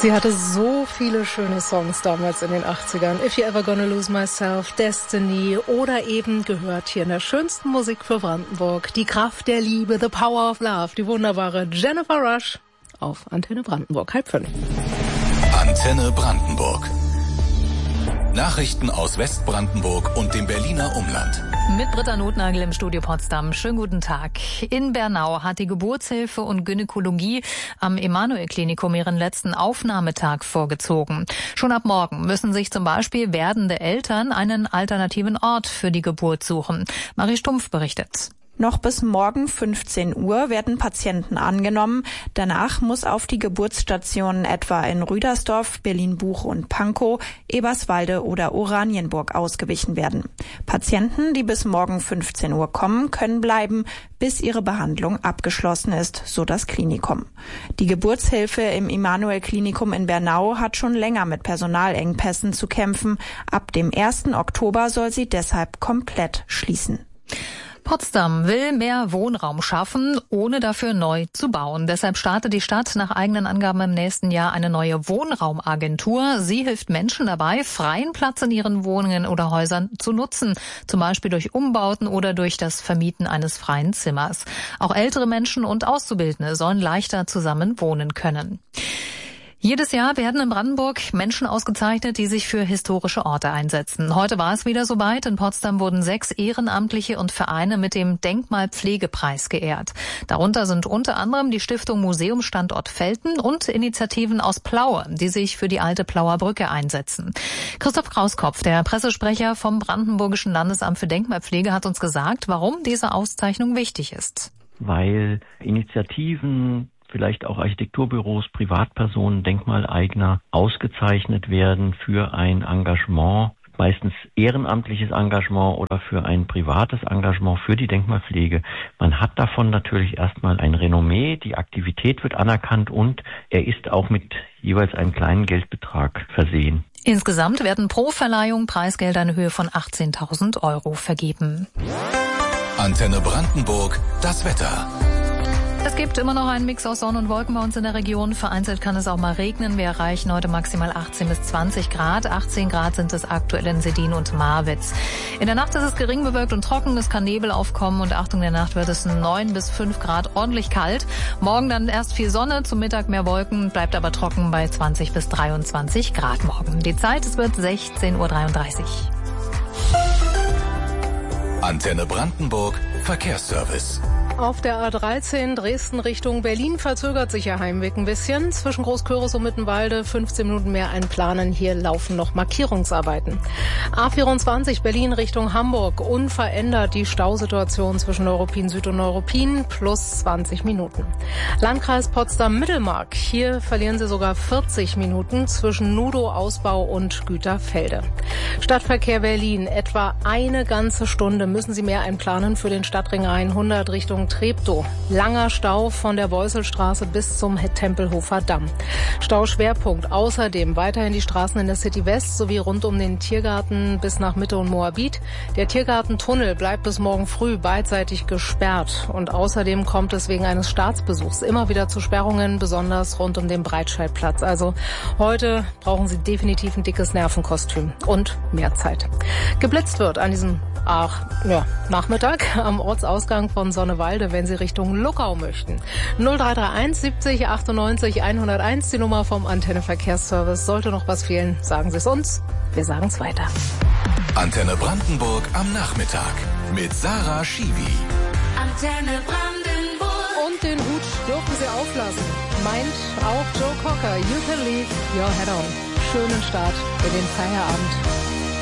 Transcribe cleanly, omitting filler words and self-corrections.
Sie hatte so viele schöne Songs damals in den 80ern. If You Ever Gonna Lose Myself, Destiny oder eben gehört hier in der schönsten Musik für Brandenburg, die Kraft der Liebe, The Power of Love, die wunderbare Jennifer Rush auf Antenne Brandenburg, 4:30. Antenne Brandenburg. Nachrichten aus Westbrandenburg und dem Berliner Umland. Mit Britta Notnagel im Studio Potsdam. Schönen guten Tag. In Bernau hat die Geburtshilfe und Gynäkologie am Emanuel-Klinikum ihren letzten Aufnahmetag vorgezogen. Schon ab morgen müssen sich zum Beispiel werdende Eltern einen alternativen Ort für die Geburt suchen. Marie Stumpf berichtet. Noch bis morgen 15 Uhr werden Patienten angenommen. Danach muss auf die Geburtsstationen etwa in Rüdersdorf, Berlin-Buch und Pankow, Eberswalde oder Oranienburg ausgewichen werden. Patienten, die bis morgen 15 Uhr kommen, können bleiben, bis ihre Behandlung abgeschlossen ist, so das Klinikum. Die Geburtshilfe im Emanuel-Klinikum in Bernau hat schon länger mit Personalengpässen zu kämpfen. Ab dem 1. Oktober soll sie deshalb komplett schließen. Potsdam will mehr Wohnraum schaffen, ohne dafür neu zu bauen. Deshalb startet die Stadt nach eigenen Angaben im nächsten Jahr eine neue Wohnraumagentur. Sie hilft Menschen dabei, freien Platz in ihren Wohnungen oder Häusern zu nutzen, zum Beispiel durch Umbauten oder durch das Vermieten eines freien Zimmers. Auch ältere Menschen und Auszubildende sollen leichter zusammen wohnen können. Jedes Jahr werden in Brandenburg Menschen ausgezeichnet, die sich für historische Orte einsetzen. Heute war es wieder soweit. In Potsdam wurden 6 Ehrenamtliche und Vereine mit dem Denkmalpflegepreis geehrt. Darunter sind unter anderem die Stiftung Museumsstandort Velten und Initiativen aus Plaue, die sich für die alte Plauer Brücke einsetzen. Christoph Krauskopf, der Pressesprecher vom Brandenburgischen Landesamt für Denkmalpflege, hat uns gesagt, warum diese Auszeichnung wichtig ist. Weil Initiativen, vielleicht auch Architekturbüros, Privatpersonen, Denkmaleigner ausgezeichnet werden für ein Engagement, meistens ehrenamtliches Engagement oder für ein privates Engagement für die Denkmalpflege. Man hat davon natürlich erstmal ein Renommee, die Aktivität wird anerkannt und er ist auch mit jeweils einem kleinen Geldbetrag versehen. Insgesamt werden pro Verleihung Preisgelder in Höhe von 18.000 € vergeben. Antenne Brandenburg, das Wetter. Es gibt immer noch einen Mix aus Sonne und Wolken bei uns in der Region. Vereinzelt kann es auch mal regnen. Wir erreichen heute maximal 18 bis 20 Grad. 18 Grad sind es aktuell in Sedin und Marwitz. In der Nacht ist es gering bewölkt und trocken. Es kann Nebel aufkommen und Achtung, in der Nacht wird es 9 bis 5 Grad ordentlich kalt. Morgen dann erst viel Sonne, zum Mittag mehr Wolken, bleibt aber trocken bei 20 bis 23 Grad morgen. Die Zeit, es wird 16:33 Uhr. Antenne Brandenburg, Verkehrsservice. Auf der A13 Dresden Richtung Berlin verzögert sich Ihr Heimweg ein bisschen. Zwischen Großküritz und Mittenwalde 15 Minuten mehr einplanen. Hier laufen noch Markierungsarbeiten. A24 Berlin Richtung Hamburg. Unverändert die Stausituation zwischen Neuruppin Süd und Neuruppin plus 20 Minuten. Landkreis Potsdam-Mittelmark. Hier verlieren Sie sogar 40 Minuten zwischen Nudow-Ausbau und Güterfelde. Stadtverkehr Berlin. Etwa eine ganze Stunde müssen Sie mehr einplanen für den Stadtring 100 Richtung Treptow. Langer Stau von der Beuselstraße bis zum Tempelhofer Damm. Stauschwerpunkt außerdem weiterhin die Straßen in der City West sowie rund um den Tiergarten bis nach Mitte und Moabit. Der Tiergartentunnel bleibt bis morgen früh beidseitig gesperrt. Und außerdem kommt es wegen eines Staatsbesuchs immer wieder zu Sperrungen, besonders rund um den Breitscheidplatz. Also heute brauchen Sie definitiv ein dickes Nervenkostüm und mehr Zeit. Geblitzt wird an diesem Nachmittag am Ortsausgang von Sonnewalde, wenn Sie Richtung Luckau möchten. 0331 70 98 101, die Nummer vom Antenne Verkehrsservice. Sollte noch was fehlen, sagen Sie es uns. Wir sagen es weiter. Antenne Brandenburg am Nachmittag mit Sarah Schiwi. Antenne Brandenburg. Und den Hut dürfen Sie auflassen. Meint auch Joe Cocker. You can leave your head on. Schönen Start in den Feierabend.